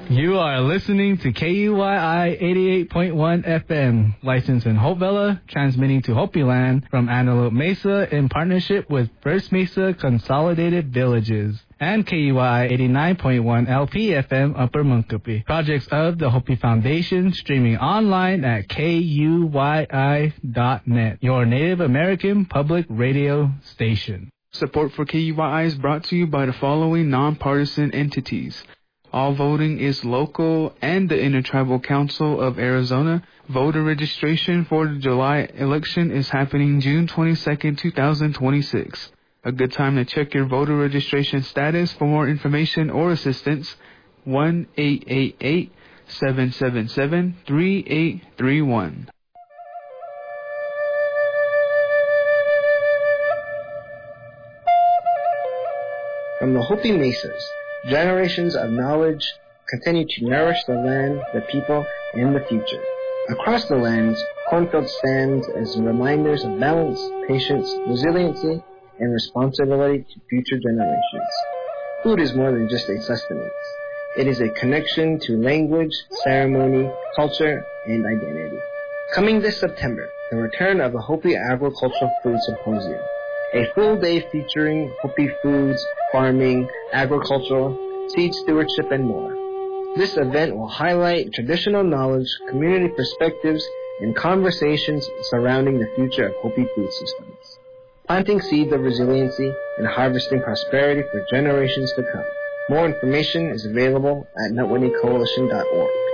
You are listening to KUYI 88.1 FM, licensed in Hopevilla, transmitting to Hopi Land from Antelope Mesa in partnership with First Mesa Consolidated Villages and KUYI 89.1 LP FM Upper Munkapi. Projects of the Hopi Foundation streaming online at KUYI.net, your Native American public radio station. Support for KUYI is brought to you by the following nonpartisan entities. All voting is local, and the Intertribal Council of Arizona. Voter registration for the July election is happening June 22nd, 2026. A good time to check your voter registration status. For more information or assistance, 1-888-777-3831. From the Hopi Mesas, generations of knowledge continue to nourish the land, the people, and the future. Across the lands, cornfield stands as reminders of balance, patience, resiliency, and responsibility to future generations. Food is more than just a sustenance. It is a connection to language, ceremony, culture, and identity. Coming this September, the return of the Hopi Agricultural Food Symposium, a full day featuring Hopi foods, farming, agricultural, seed stewardship, and more. This event will highlight traditional knowledge, community perspectives, and conversations surrounding the future of Hopi food systems, planting seeds of resiliency and harvesting prosperity for generations to come. More information is available at nutwinicoalition.org.